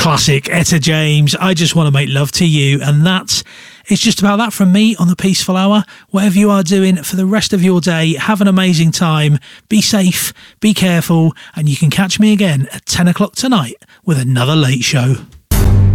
classic Etta James, I Just Want to Make Love to You. And that is just about that from me on the Peaceful Hour. Whatever you are doing for the rest of your day, have an amazing time. Be safe, be careful, and you can catch me again at 10 o'clock tonight with another late show.